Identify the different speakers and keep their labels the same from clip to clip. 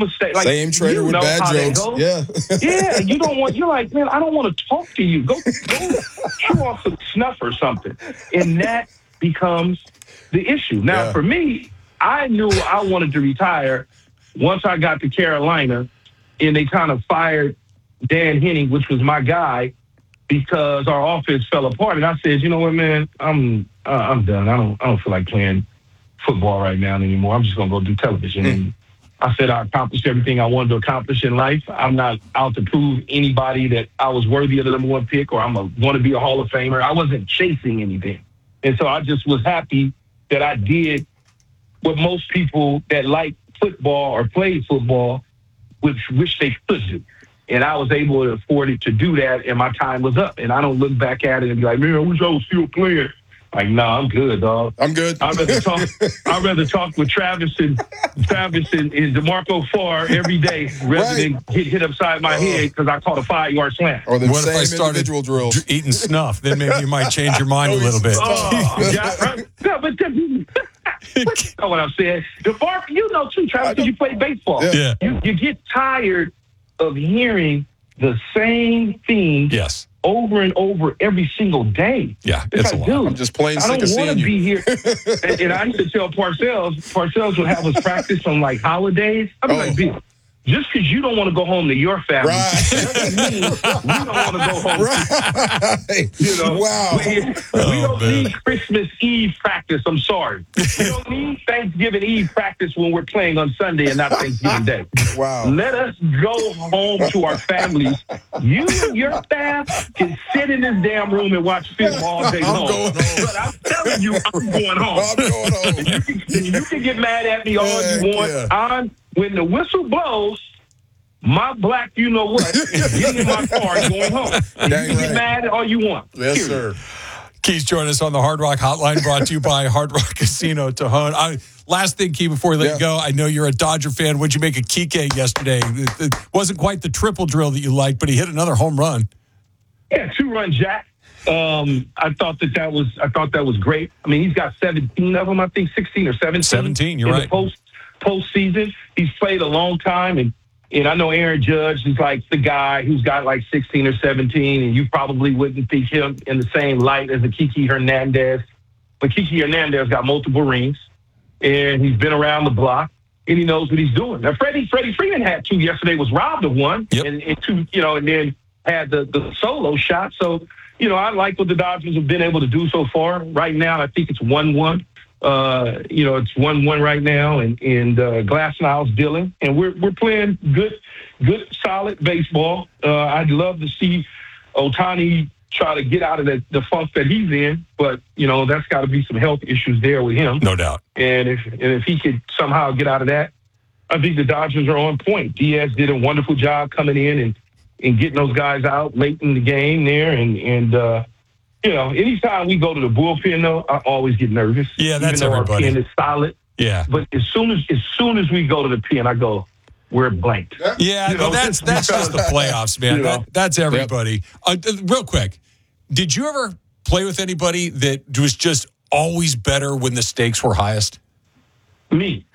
Speaker 1: mistake. Like,
Speaker 2: same trainer with bad jokes. Yeah.
Speaker 1: Yeah, you don't want. You're like, man, I don't want to talk to you. Go chew off some snuff or something, and that becomes the issue. Now, for me, I knew I wanted to retire once I got to Carolina, and they kind of fired Dan Henning, which was my guy, because our offense fell apart. And I said, you know what, man, I'm done. I don't feel like playing football right now anymore. I'm just gonna go do television. And I said I accomplished everything I wanted to accomplish in life. I'm not out to prove anybody that I was worthy of the number one pick or I'm going to be a Hall of Famer. I wasn't chasing anything. And so I just was happy that I did what most people that like football or played football wish they could do. And I was able to afford it to do that, and my time was up. And I don't look back at it and be like, man, I wish I was still playing. Like, no, I'm good, dog.
Speaker 2: I'm good.
Speaker 1: I'd rather talk with Travis and DeMarco Farr every day rather than get hit upside my head because I caught a 5-yard slant.
Speaker 2: Or the
Speaker 3: what
Speaker 2: same
Speaker 3: if I started
Speaker 2: individual drills.
Speaker 3: eating snuff? Then maybe you might change your mind a little bit.
Speaker 1: No, but that's not what I'm saying. DeMarco, you know too, Travis, because you play baseball.
Speaker 3: Yeah.
Speaker 1: You get tired of hearing the same thing.
Speaker 3: Yes.
Speaker 1: Over and over every single day.
Speaker 3: Yeah, it's
Speaker 1: like,
Speaker 3: a lot.
Speaker 1: dude,
Speaker 2: I'm just plain
Speaker 1: I
Speaker 2: sick
Speaker 1: don't
Speaker 2: of
Speaker 1: want
Speaker 2: seeing
Speaker 1: to
Speaker 2: you.
Speaker 1: be here. and I used to tell Parcells would have us practice on like holidays. I'm like, Bill, just because you don't want to go home to your family, doesn't mean we don't want to go home.
Speaker 2: Right.
Speaker 1: You know,
Speaker 2: Wow.
Speaker 1: we don't need Christmas Eve practice. I'm sorry. We don't need Thanksgiving Eve practice when we're playing on Sunday and not Thanksgiving Day.
Speaker 2: Wow.
Speaker 1: Let us go home to our families. You and your staff can sit in this damn room and watch film all day long.
Speaker 2: Going home.
Speaker 1: But I'm telling you, I'm going home.
Speaker 2: I'm going home.
Speaker 1: You can get mad at me all you want.
Speaker 2: Yeah.
Speaker 1: When the whistle blows, my black, you know what, is getting in my car and going home. And you can get mad all you want.
Speaker 2: Yes,
Speaker 1: Period.
Speaker 2: sir.
Speaker 3: Keith's joining us on the Hard Rock Hotline, brought to you by Hard Rock Casino Tejon. Last thing, Key, before we let you go, I know you're a Dodger fan. What'd you make of Kike yesterday? It wasn't quite the triple drill that you liked, but he hit another home run.
Speaker 1: Yeah, 2-run jack. I thought that was great. I mean, he's got 17 of them, I think 16 or 17.
Speaker 3: 17, you're right.
Speaker 1: The postseason. He's played a long time, and I know Aaron Judge is like the guy who's got like 16 or 17, and you probably wouldn't think him in the same light as a Kiki Hernandez. But Kiki Hernandez got multiple rings, and he's been around the block, and he knows what he's doing. Now, Freddie Freeman had 2 yesterday, was robbed of one, and 2, and then had the solo shot. So, I like what the Dodgers have been able to do so far. Right now, I think it's 1-1. It's 1-1 right now, and Glasnow's dealing, and we're playing good, solid baseball. I'd love to see Ohtani try to get out of the funk that he's in, but that's got to be some health issues there with him,
Speaker 3: no doubt.
Speaker 1: And if he could somehow get out of that, I think the Dodgers are on point. Diaz did a wonderful job coming in and getting those guys out late in the game there, and anytime we go to the bullpen, though, I always get nervous.
Speaker 3: Yeah, that's
Speaker 1: even though
Speaker 3: everybody.
Speaker 1: Our pen is solid.
Speaker 3: Yeah.
Speaker 1: But as soon as we go to the pen, I go, we're blanked.
Speaker 3: Yeah, that's just the playoffs, man. That's everybody. Real quick, did you ever play with anybody that was just always better when the stakes were highest?
Speaker 1: Me.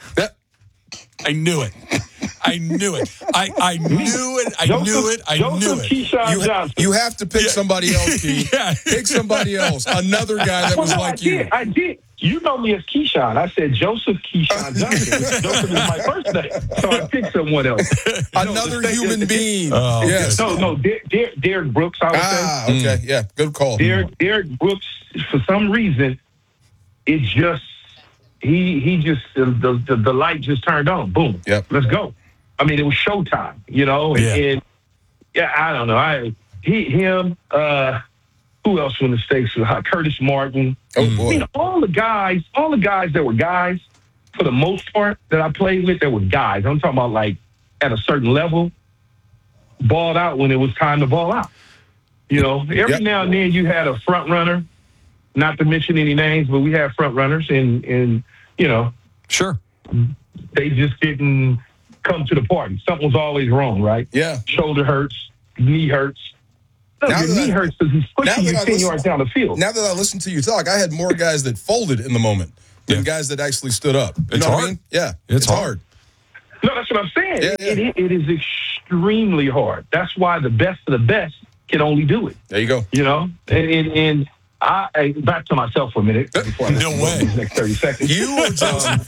Speaker 3: I knew it. I knew it. I knew it. I knew it. I knew it.
Speaker 1: Keyshawn Johnson.
Speaker 2: You have to pick somebody else, Keith. Pick somebody else. Another guy that was like you.
Speaker 1: I did. You know me as Keyshawn. I said Joseph Keyshawn Johnson. Joseph is my first name. So I picked someone else.
Speaker 2: Another human being.
Speaker 3: Oh,
Speaker 2: yes.
Speaker 1: No, Derek Brooks, I would say.
Speaker 2: Okay. Yeah, good call.
Speaker 1: Derek Brooks, for some reason, it just, he just, the light just turned on. Boom.
Speaker 2: Yep.
Speaker 1: Let's go. I mean, it was showtime, and I don't know. Him, who else when the stakes were high? Curtis Martin.
Speaker 2: Oh, boy.
Speaker 1: I mean, all the guys that were guys, for the most part, that I played with, that were guys. I'm talking about, like, at a certain level, balled out when it was time to ball out. Every now and then you had a front runner, not to mention any names, but we had front runners, and
Speaker 3: Sure.
Speaker 1: they just didn't come to the party. Something was always wrong, right?
Speaker 2: Yeah.
Speaker 1: Shoulder hurts, knee hurts. No, your knee hurts because he's pushing you 10 yards down the field.
Speaker 2: Now that I listen to you talk, I had more guys that folded in the moment than guys that actually stood up.
Speaker 3: It's hard.
Speaker 2: I mean? Yeah.
Speaker 3: It's hard.
Speaker 1: No, That's what I'm saying.
Speaker 2: Yeah,
Speaker 1: It is extremely hard. That's why the best of the best can only do it.
Speaker 2: There you go.
Speaker 1: You know, and I back to myself for a minute before I
Speaker 3: No way.
Speaker 1: these next 30 seconds.
Speaker 2: You or Joseph?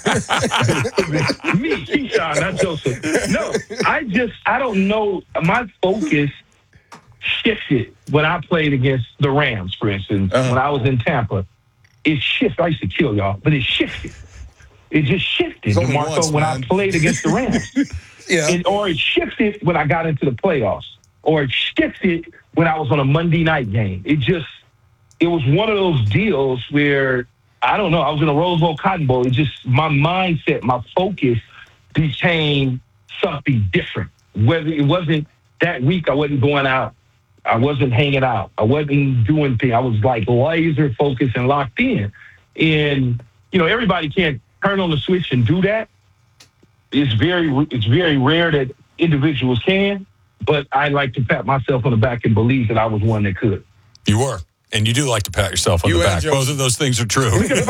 Speaker 1: Me, Keyshawn, not Joseph. No, I don't know. My focus shifted when I played against the Rams, for instance. When I was in Tampa, it shifted. I used to kill y'all, but it shifted. It just shifted, DeMarco, when I played against the Rams. Or it shifted when I got into the playoffs. Or it shifted when I was on a Monday night game. It was one of those deals where, I don't know, I was in a Rose Bowl, Cotton Bowl. It just, my mindset, my focus became something different. Whether it wasn't that week, I wasn't going out. I wasn't hanging out. I wasn't doing things. I was like laser focused and locked in. And, you know, everybody can't turn on the switch and do that. It's very rare that individuals can, but I like to pat myself on the back and believe that I was one that could.
Speaker 3: You were. And you do like to pat yourself on the back. Both of those things are true.
Speaker 1: If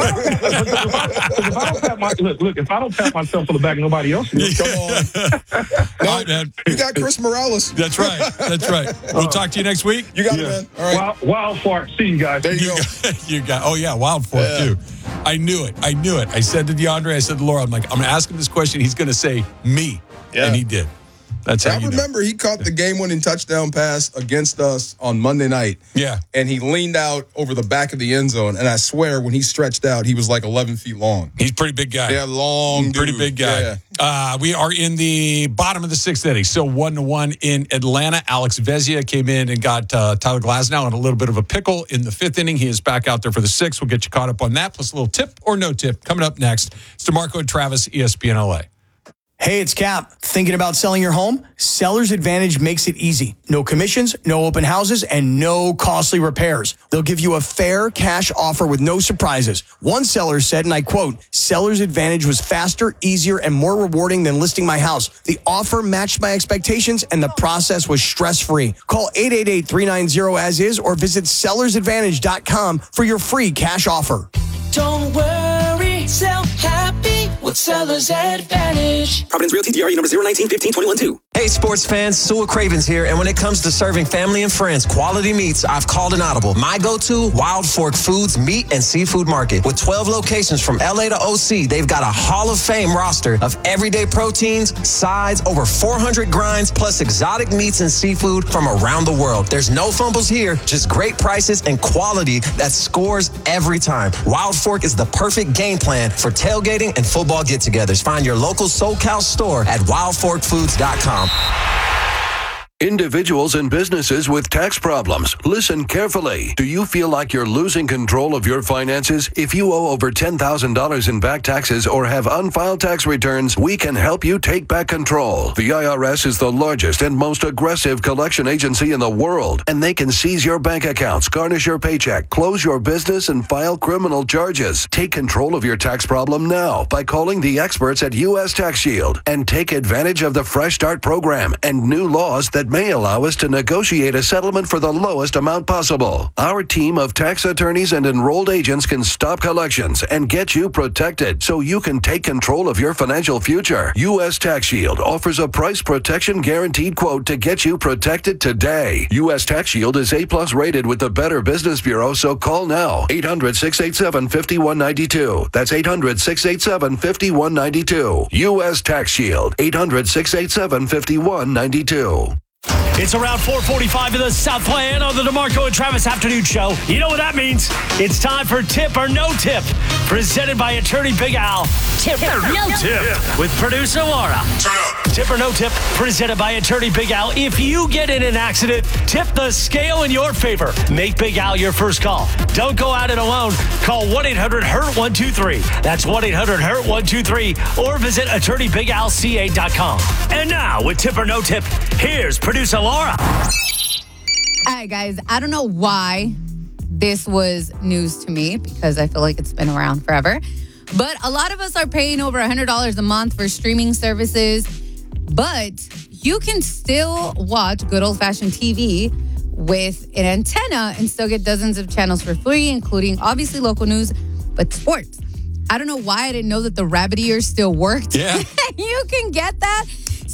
Speaker 1: I don't pat myself on the back, nobody else will.
Speaker 2: Come on. No,
Speaker 3: All right, man.
Speaker 2: You got Chris Morales.
Speaker 3: That's right. That's right. We'll talk to you next week.
Speaker 2: You got it, man. All right.
Speaker 1: Wild fart. See you guys.
Speaker 2: There you go.
Speaker 3: You got. Oh yeah, wild fart too. I knew it. I said to DeAndre, I said to Laura, I'm like, I'm going to ask him this question. He's going to say me, and he did. That's how
Speaker 2: I remember he caught the game-winning touchdown pass against us on Monday night. Yeah. And he leaned out over the back of the end zone, and I swear when he stretched out, he was like 11 feet long.
Speaker 3: He's a pretty big guy.
Speaker 2: Yeah, long dude.
Speaker 3: Pretty big guy. Yeah. We are in the bottom of the sixth inning, still 1-1 in Atlanta. Alex Vezia came in and got Tyler Glasnow in a little bit of a pickle in the fifth inning. He is back out there for the sixth. We'll get you caught up on that, plus a little tip or no tip coming up next. It's DeMarco and Travis, ESPN LA.
Speaker 4: Hey, it's Cap. Thinking about selling your home? Seller's Advantage makes it easy. No commissions, no open houses, and no costly repairs. They'll give you a fair cash offer with no surprises. One seller said, and I quote, "Seller's Advantage was faster, easier, and more rewarding than listing my house. The offer matched my expectations, and the process was stress-free." Call 888-390-AS-IS or visit sellersadvantage.com for your free cash offer.
Speaker 5: Don't worry, sell happy with Seller's Advantage.
Speaker 6: Providence Realty, DRE number 019-15-21-2. Hey, sports fans, Sewell Cravens here, and when it comes to serving family and friends quality meats, I've called an audible. My go-to, Wild Fork Foods Meat and Seafood Market. With 12 locations from LA to OC, they've got a Hall of Fame roster of everyday proteins, sides, over 400 grinds, plus exotic meats and seafood from around the world. There's no fumbles here, just great prices and quality that scores every time. Wild Fork is the perfect game plan for tailgating and football get-togethers. Find your local SoCal store at wildforkfoods.com.
Speaker 7: Individuals and businesses with tax problems, listen carefully. Do you feel like you're losing control of your finances? If you owe over $10,000 in back taxes or have unfiled tax returns, we can help you take back control. The IRS is the largest and most aggressive collection agency in the world, and they can seize your bank accounts, garnish your paycheck, close your business, and file criminal charges. Take control of your tax problem now by calling the experts at U.S. Tax Shield and take advantage of the Fresh Start program and new laws that may allow us to negotiate a settlement for the lowest amount possible. Our team of tax attorneys and enrolled agents can stop collections and get you protected so you can take control of your financial future. U.S. Tax Shield offers a price protection guaranteed quote to get you protected today. U.S. Tax Shield is A+ rated with the Better Business Bureau, so call now. 800-687-5192. That's 800-687-5192. U.S. Tax Shield. 800-687-5192.
Speaker 8: It's around 4:45 in the Southland on the DeMarco and Travis Afternoon Show. You know what that means. It's time for Tip or No Tip, presented by attorney Big Al.
Speaker 5: Tip or No Tip
Speaker 8: with producer Laura. Tip or No Tip, presented by attorney Big Al. If you get in an accident, tip the scale in your favor. Make Big Al your first call. Don't go at it alone. Call 1-800-HURT-123. That's 1-800-HURT-123. Or visit attorneybigalca.com. And now, with Tip or No Tip, here's producer Laura.
Speaker 9: All right, guys. I don't know why this was news to me because I feel like it's been around forever. But a lot of us are paying over $100 a month for streaming services. But you can still watch good old-fashioned TV with an antenna and still get dozens of channels for free, including obviously local news, but sports. I don't know why I didn't know that the rabbit ears still worked.
Speaker 3: Yeah.
Speaker 9: You can get that.